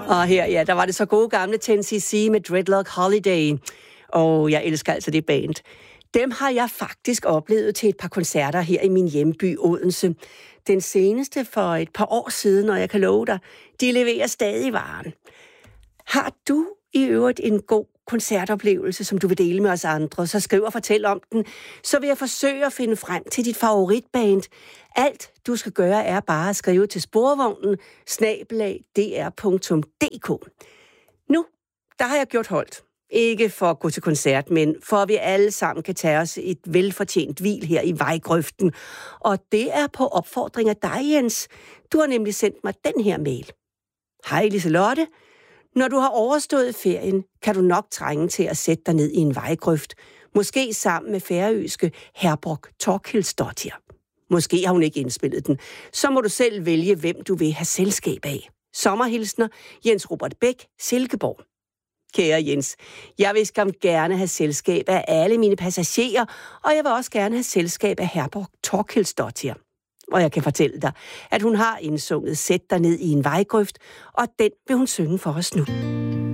Og her, ja, der var det så gode gamle 10cc med Dreadlock Holiday. Jeg elsker altså det band. Dem har jeg faktisk oplevet til et par koncerter her i min hjemby Odense. Den seneste for et par år siden, og jeg kan love dig, de leverer stadig varen. Har du i øvrigt en god koncertoplevelse, som du vil dele med os andre, så skriv og fortæl om den, så vil jeg forsøge at finde frem til dit favoritband. Alt du skal gøre er bare at skrive til sporvognen@dr.dk. Nu, der har jeg gjort holdt. Ikke for at gå til koncert, men for at vi alle sammen kan tage os et velfortjent hvil her i vejgrøften. Og det er på opfordring af dig, Jens. Du har nemlig sendt mig den her mail. Hej Liselotte. Når du har overstået ferien, kan du nok trænge til at sætte dig ned i en vejgrøft. Måske sammen med færøske Herborg Torkilsdottir. Måske har hun ikke indspillet den. Så må du selv vælge, hvem du vil have selskab af. Sommerhilsner, Jens Robert Bæk, Silkeborg. Kære Jens, jeg vil skam gerne have selskab af alle mine passagerer, og jeg vil også gerne have selskab af Herborg Torkilsdottir. Og jeg kan fortælle dig, at hun har indsunget Sæt dig ned i en vejgrøft, og den vil hun synge for os nu.